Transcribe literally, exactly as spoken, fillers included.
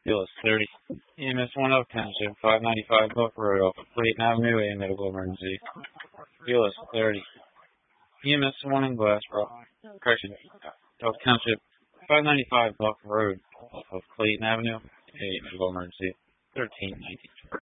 Field is thirty. E M S one Oak Township, five ninety-five Buck Road off of Clayton Avenue, a medical emergency. Field is thirty. E M S one in Glassboro, correction, Oak Township, five ninety-five Buck Road off of Clayton Avenue, a medical emergency. thirteen nineteen.